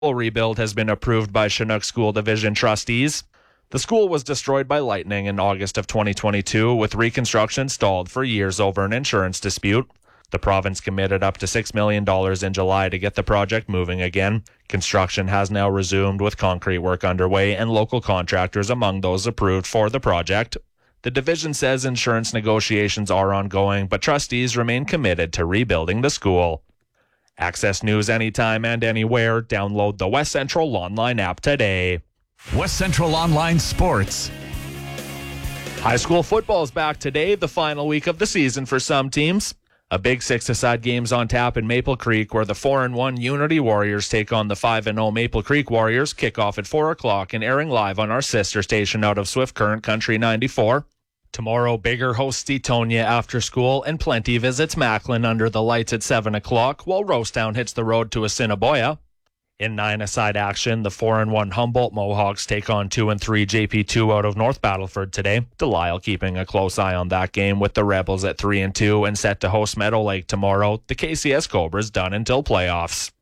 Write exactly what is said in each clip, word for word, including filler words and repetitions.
rebuild has been approved by Chinook School Division trustees. The school was destroyed by lightning in August of twenty twenty-two, with reconstruction stalled for years over an insurance dispute. The province committed up to six million dollars in July to get the project moving again. Construction has now resumed with concrete work underway and local contractors among those approved for the project. The division says insurance negotiations are ongoing, but trustees remain committed to rebuilding the school. Access news anytime and anywhere. Download the West Central Online app today. West Central Online Sports. High school football is back today, the final week of the season for some teams. A big six-a-side game's on tap in Maple Creek, where the four and one Unity Warriors take on the five and oh Maple Creek Warriors. Kickoff at four o'clock and airing live on our sister station out of Swift Current Country ninety-four. Tomorrow, Bigger hosts Stetonia after school, and Plenty visits Macklin under the lights at seven o'clock, while Rosestown hits the road to Assiniboia. In nine-a-side action, the four and one Humboldt Mohawks take on two and three J P two out of North Battleford today. Delisle keeping a close eye on that game, with the Rebels at three and two and set to host Meadow Lake tomorrow. The K C S Cobras done until playoffs.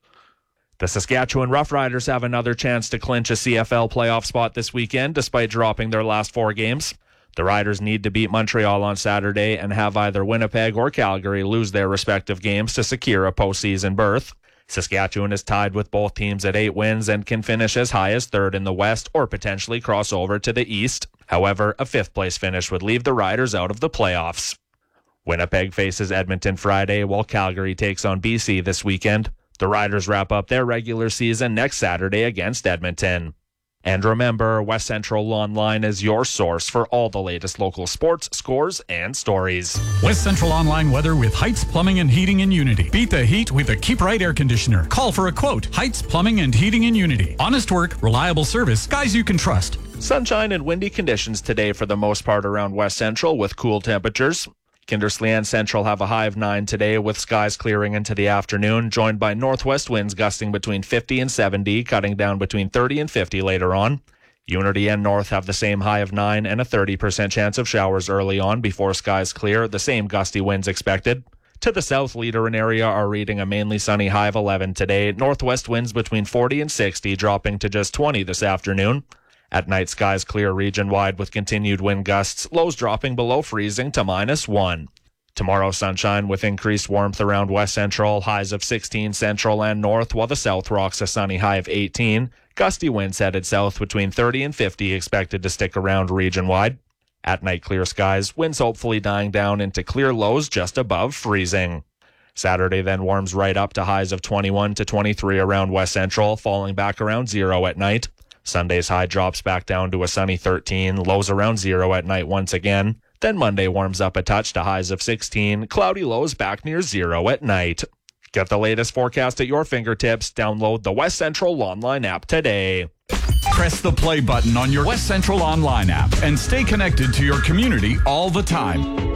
The Saskatchewan Roughriders have another chance to clinch a C F L playoff spot this weekend, despite dropping their last four games. The Riders need to beat Montreal on Saturday and have either Winnipeg or Calgary lose their respective games to secure a postseason berth. Saskatchewan is tied with both teams at eight wins and can finish as high as third in the West or potentially cross over to the East. However, a fifth-place finish would leave the Riders out of the playoffs. Winnipeg faces Edmonton Friday, while Calgary takes on B C this weekend. The Riders wrap up their regular season next Saturday against Edmonton. And remember, West Central Online is your source for all the latest local sports, scores, and stories. West Central Online weather with Heights Plumbing and Heating in Unity. Beat the heat with a Keep Right air conditioner. Call for a quote. Heights Plumbing and Heating in Unity. Honest work, reliable service, guys you can trust. Sunshine and windy conditions today for the most part around West Central, with cool temperatures. Kindersley and Central have a high of nine today, with skies clearing into the afternoon, joined by northwest winds gusting between fifty and seventy, cutting down between thirty and fifty later on. Unity and North have the same high of nine and a thirty percent chance of showers early on before skies clear, the same gusty winds expected. To the south, Leader and area are reading a mainly sunny high of eleven today, northwest winds between forty and sixty, dropping to just twenty this afternoon. At night, skies clear region-wide with continued wind gusts, lows dropping below freezing to minus one. Tomorrow, sunshine with increased warmth around West Central, highs of sixteen Central and North, while the South rocks a sunny high of eighteen. Gusty winds headed south between thirty and fifty, expected to stick around region-wide. At night, clear skies, winds hopefully dying down into clear lows just above freezing. Saturday then warms right up to highs of twenty-one to twenty-three around West Central, falling back around zero at night. Sunday's high drops back down to a sunny thirteen, lows around zero at night once again. Then Monday warms up a touch to highs of sixteen, cloudy lows back near zero at night. Get the latest forecast at your fingertips. Download the West Central Online app today. Press the play button on your West Central Online app and stay connected to your community all the time.